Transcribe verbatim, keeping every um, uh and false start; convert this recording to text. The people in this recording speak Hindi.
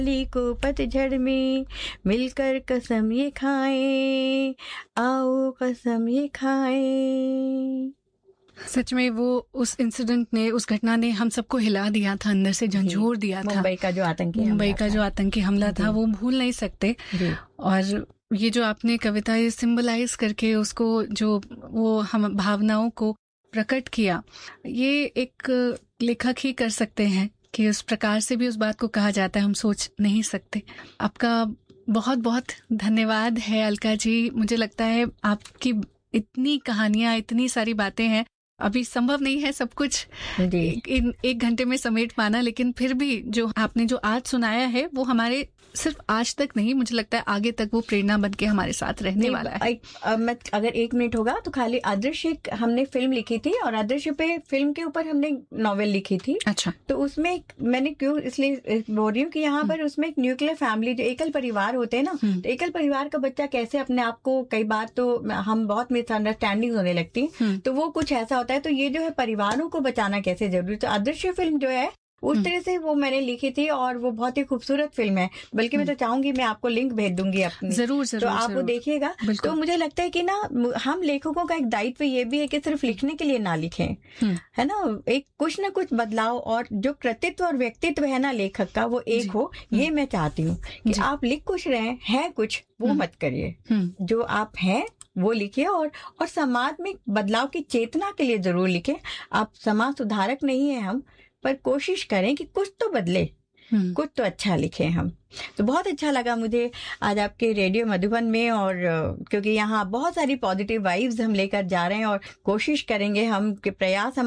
होली को पतझड़ में मिलकर कसम ये खाएं, आओ कसम ये खाएं। सच में वो उस इंसिडेंट ने, उस घटना ने हम सबको हिला दिया था, अंदर से झंझोर दिया था। मुंबई का जो आतंकी मुंबई का जो आतंकी हमला था वो भूल नहीं सकते। और ये जो आपने कविता ये सिंबलाइज करके उसको, जो वो हम भावनाओं को प्रकट किया, ये एक लेखक ही कर सकते हैं कि उस प्रकार से भी उस बात को कहा जाता है, हम सोच नहीं सकते। आपका बहुत बहुत धन्यवाद है अलका जी। मुझे लगता है आपकी इतनी कहानियां, इतनी सारी बातें हैं, अभी संभव नहीं है सब कुछ एक, एक घंटे में समेट पाना, लेकिन फिर भी जो आपने जो आज सुनाया है वो हमारे सिर्फ आज तक नहीं, मुझे लगता है आगे तक वो प्रेरणा बन के हमारे साथ रहने वाला है। आ, मैं अगर एक मिनट होगा तो खाली आदर्श हमने फिल्म लिखी थी और आदर्श पे फिल्म के ऊपर हमने नॉवेल लिखी थी। अच्छा। तो उसमें मैंने क्यों इसलिए बोल रही हूँ कि यहाँ पर उसमें एक न्यूक्लियर फैमिली, जो एकल परिवार होते हैं ना, तो एकल परिवार का बच्चा कैसे अपने आप को, कई बार तो हम बहुत मिसअंडरस्टैंडिंग होने लगती है, तो वो कुछ ऐसा होता है, तो ये जो है परिवारों को बचाना कैसे जरूरी। तो आदर्श फिल्म जो है उस तरह से वो मैंने लिखी थी और वो बहुत ही खूबसूरत फिल्म है। बल्कि मैं तो चाहूंगी मैं आपको लिंक भेज दूंगी अपनी, जरूर जरूर, तो आप वो देखिएगा। तो मुझे लगता है कि ना हम लेखकों का एक दायित्व ये भी है कि सिर्फ लिखने के लिए ना लिखें, है ना, एक कुछ ना कुछ बदलाव, और जो कृतित्व और व्यक्तित्व है ना लेखक का वो एक हो, ये मैं चाहती हूँ कि आप लिख कुछ रहे हैं कुछ वो मत करिए, जो आप हैं वो लिखिए, और और समाज में बदलाव की चेतना के लिए जरूर लिखें। आप समाज सुधारक नहीं है हम, पर कोशिश करें कि कुछ तो बदले, कुछ तो अच्छा लिखें हम। तो बहुत अच्छा लगा मुझे आज आपके रेडियो मधुबन में, और क्योंकि यहाँ बहुत सारी पॉजिटिव वाइब्स हम लेकर जा रहे हैं और कोशिश करेंगे हम कि प्रयास हम